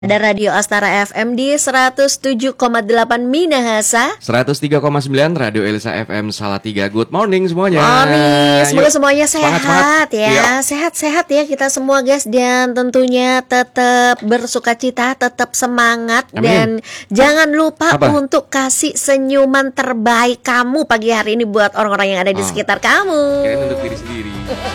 Ada Radio Astara FM di 107,8 Minahasa, 103,9 Radio Elisa FM Salatiga. Good morning semuanya. Morning, semoga Yuk, semuanya sehat semangat. ya. Iya. Sehat-sehat ya kita semua guys. Dan tentunya tetap bersukacita, tetap semangat. Amin. Dan jangan lupa Apa? untuk kasih senyuman terbaik kamu pagi hari ini buat orang-orang yang ada di Oh. sekitar kamu. Kirain untuk diri sendiri.